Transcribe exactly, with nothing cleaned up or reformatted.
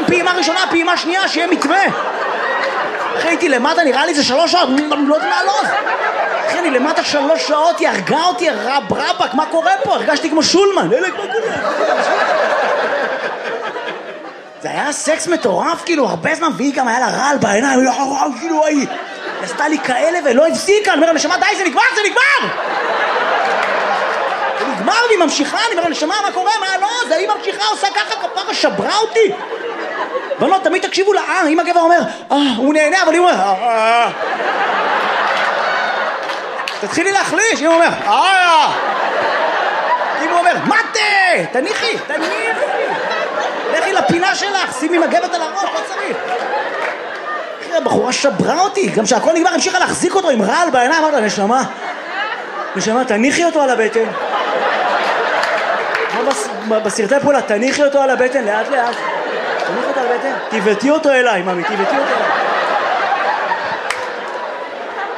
פעימה ראשונה, פעימה שנייה, שיהיה מתווה. אחי, הייתי למטה, נראה לי זה שלוש שעות, אני לא יודע לעלות. אחי, אני למטה שלוש שעות, היא הרגה אותי, רב רבק, מה קורה פה? הרגשתי כמו שולמן. אלק, מה קורה? זה היה סקס מטורף, כאילו, הרבה זמן, והיא גם היה לה רעל בעיניים, כאילו, היא עשתה לי כאלה ולא הפסיקה, אני אומר, נשמה, די, זה נגמר, זה נגמר! זה נגמר, והיא ממשיכה, אני אומר, נשמה, מה קורה? מה, לא, זה היא ממשיכה, עושה ככה, כפרה, שברה אותי. בנות, תמיד תקשיבו לה, אה, אם הגבר אומר, אה, הוא נהנה, אבל היא אומר, אה, אה. תתחילי להחליש, אם הוא אומר, אה, אם הוא אומר, מתה, תניחי, תניחי. לכי לפינה שלך, שימי מגבת על הראש, לא צריך. אחי, הבחורה שברה אותי, גם שהכל נגמר, המשיכה להחזיק אותו עם רעל בעיניים, אמרת, נשמה, נשמה, תניחי אותו על הבטן. בסרטי פעולה, תניחי אותו על הבטן, לאט לאט. תניחי אותו על הבטן, תיבטי אותו אליי, ממי, תיבטי אותו אליי.